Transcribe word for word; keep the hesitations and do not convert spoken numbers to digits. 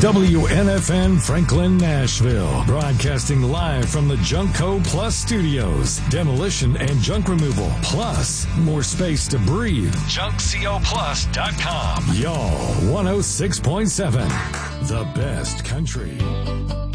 W N F N Franklin, Nashville. Broadcasting live from the Junkco Plus studios. Demolition and junk removal. Plus, more space to breathe. junk co plus dot com. Y'all, one oh six point seven. The best country.